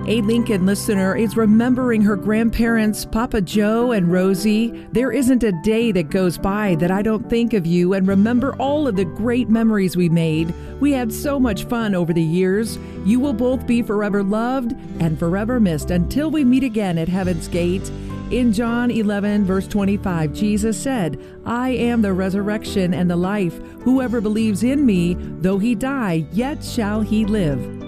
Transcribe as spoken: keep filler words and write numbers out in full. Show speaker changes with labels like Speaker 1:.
Speaker 1: A Lincoln listener is remembering her grandparents, Papa Joe and Rosie. There isn't a day that goes by that I don't think of you and remember all of the great memories we made. We had so much fun over the years. You will both be forever loved and forever missed until we meet again at Heaven's Gate. In John eleven, verse twenty-five, Jesus said, I am the resurrection and the life. Whoever believes in me, though he die, yet shall he live.